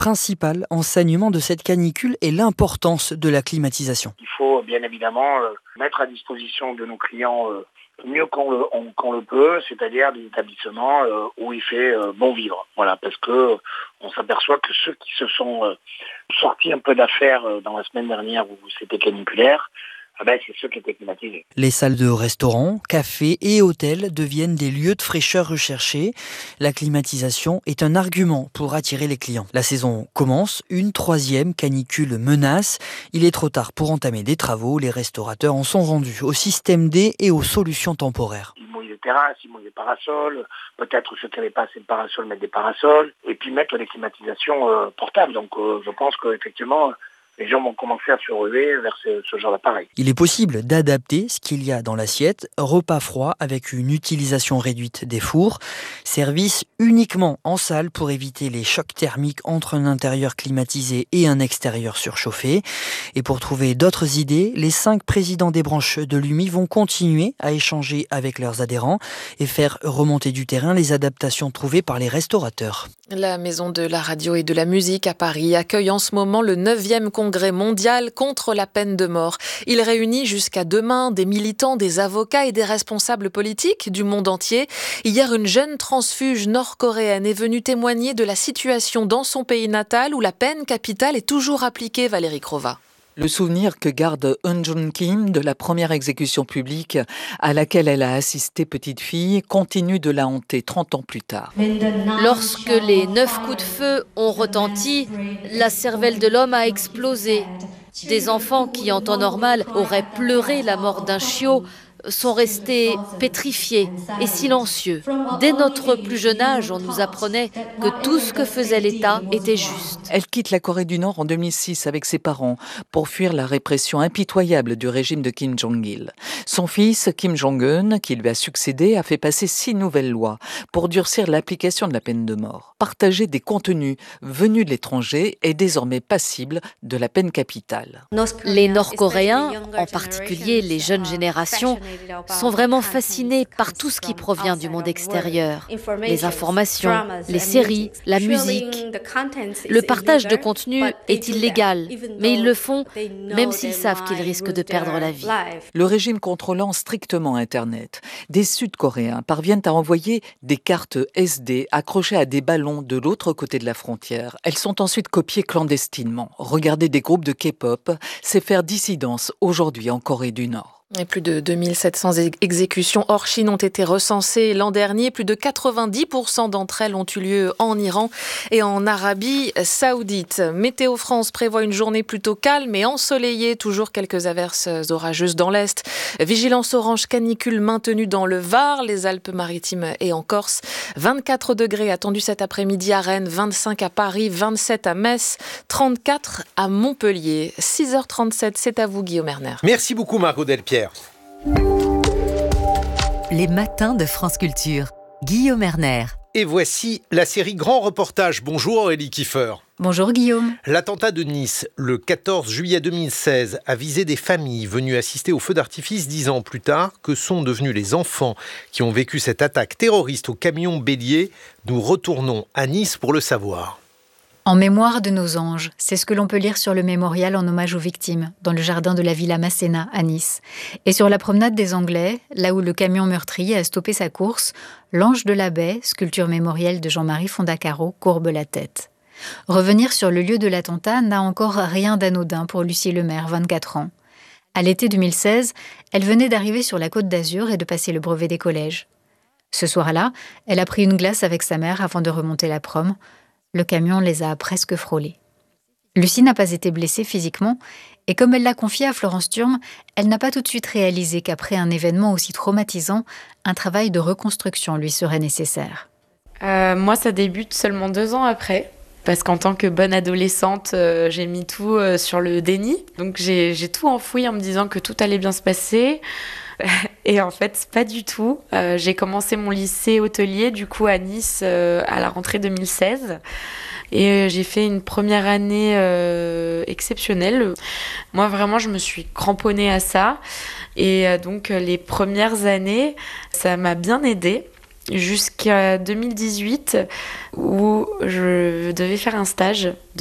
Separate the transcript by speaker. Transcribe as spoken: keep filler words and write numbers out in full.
Speaker 1: principal enseignement de cette canicule est l'importance de la climatisation.
Speaker 2: Il faut bien évidemment euh, mettre à disposition de nos clients euh, mieux qu'on le, on, qu'on le peut, c'est-à-dire des établissements euh, où il fait euh, bon vivre. Voilà, parce que euh, on s'aperçoit que ceux qui se sont euh, sortis un peu d'affaires euh, dans la semaine dernière où c'était caniculaire, ah ben, c'est ceux qui étaient climatisés.
Speaker 1: Les salles de restaurants, cafés et hôtels deviennent des lieux de fraîcheur recherchés. La climatisation est un argument pour attirer les clients. La saison commence, une troisième canicule menace. Il est trop tard pour entamer des travaux. Les restaurateurs en sont rendus au système D et aux solutions temporaires.
Speaker 2: Ils mouillent les terrasses, ils mouillent les parasols. Peut-être ceux qui n'avaient pas assez de parasols mettent des parasols. Et puis mettre des climatisations euh, portables. Donc euh, je pense qu'effectivement, les gens vont commencer à se ruer vers ce, ce genre d'appareil.
Speaker 1: Il est possible d'adapter ce qu'il y a dans l'assiette. Repas froid avec une utilisation réduite des fours. Service uniquement en salle pour éviter les chocs thermiques entre un intérieur climatisé et un extérieur surchauffé. Et pour trouver d'autres idées, les cinq présidents des branches de l'U M I vont continuer à échanger avec leurs adhérents et faire remonter du terrain les adaptations trouvées par les restaurateurs.
Speaker 3: La Maison de la Radio et de la Musique à Paris accueille en ce moment le neuvième congrès mondial contre la peine de mort. Il réunit jusqu'à demain des militants, des avocats et des responsables politiques du monde entier. Hier, une jeune transfuge nord-coréenne est venue témoigner de la situation dans son pays natal où la peine capitale est toujours appliquée, Valérie Crova.
Speaker 4: Le souvenir que garde Eun Jun Kim de la première exécution publique à laquelle elle a assisté petite fille continue de la hanter trente ans plus tard.
Speaker 5: Lorsque les neuf coups de feu ont retenti, la cervelle de l'homme a explosé. Des enfants qui, en temps normal, auraient pleuré la mort d'un chiot, sont restés pétrifiés et silencieux. Dès notre plus jeune âge, on nous apprenait que tout ce que faisait l'État était juste.
Speaker 4: Elle quitte la Corée du Nord en deux mille six avec ses parents pour fuir la répression impitoyable du régime de Kim Jong-il. Son fils, Kim Jong-un, qui lui a succédé, a fait passer six nouvelles lois pour durcir l'application de la peine de mort. Partager des contenus venus de l'étranger est désormais passible de la peine capitale.
Speaker 5: Les Nord-Coréens, en particulier les jeunes générations, sont vraiment fascinés par tout ce qui provient du monde extérieur. Les informations, les séries, la musique. Le partage de contenu est illégal, mais ils le font même s'ils savent qu'ils risquent de perdre la vie.
Speaker 4: Le régime contrôlant strictement Internet, des Sud-Coréens parviennent à envoyer des cartes S D accrochées à des ballons de l'autre côté de la frontière. Elles sont ensuite copiées clandestinement. Regarder des groupes de K-pop, c'est faire dissidence aujourd'hui en Corée du Nord.
Speaker 3: Et plus de deux mille sept cents exécutions hors Chine ont été recensées l'an dernier. Plus de quatre-vingt-dix pour cent d'entre elles ont eu lieu en Iran et en Arabie Saoudite. Météo France prévoit une journée plutôt calme et ensoleillée. Toujours quelques averses orageuses dans l'Est. Vigilance orange canicule maintenue dans le Var, les Alpes-Maritimes et en Corse. vingt-quatre degrés attendus cet après-midi à Rennes, vingt-cinq à Paris, vingt-sept à Metz, trente-quatre à Montpellier. six heures trente-sept, c'est à vous Guillaume Erner.
Speaker 6: Merci beaucoup Margot Delpierre.
Speaker 7: Les matins de France Culture. Guillaume Erner.
Speaker 6: Et voici la série Grand Reportage. Bonjour Aurélie Kiefer.
Speaker 8: Bonjour Guillaume.
Speaker 6: L'attentat de Nice, le quatorze juillet deux mille seize, a visé des familles venues assister au feu d'artifice dix ans plus tard. Que sont devenus les enfants qui ont vécu cette attaque terroriste au camion bélier ? Nous retournons à Nice pour le savoir.
Speaker 8: En mémoire de nos anges, c'est ce que l'on peut lire sur le mémorial en hommage aux victimes, dans le jardin de la Villa Masséna à Nice. Et sur la promenade des Anglais, là où le camion meurtrier a stoppé sa course, l'ange de la baie, sculpture mémorielle de Jean-Marie Fondacaro, courbe la tête. Revenir sur le lieu de l'attentat n'a encore rien d'anodin pour Lucie Lemaire, vingt-quatre ans. À l'été deux mille seize, elle venait d'arriver sur la Côte d'Azur et de passer le brevet des collèges. Ce soir-là, elle a pris une glace avec sa mère avant de remonter la prom. Le camion les a presque frôlés. Lucie n'a pas été blessée physiquement et comme elle l'a confié à Florence Turme, elle n'a pas tout de suite réalisé qu'après un événement aussi traumatisant, un travail de reconstruction lui serait nécessaire.
Speaker 9: Euh, moi, ça débute seulement deux ans après. Parce qu'en tant que bonne adolescente, euh, j'ai mis tout euh, sur le déni. Donc j'ai, j'ai tout enfoui en me disant que tout allait bien se passer. Et en fait, pas du tout. Euh, j'ai commencé mon lycée hôtelier, du coup, à Nice, euh, à la rentrée deux mille seize. Et euh, j'ai fait une première année euh, exceptionnelle. Moi, vraiment, je me suis cramponnée à ça. Et euh, donc, les premières années, ça m'a bien aidée. jusqu'à deux mille dix-huit où je devais faire un stage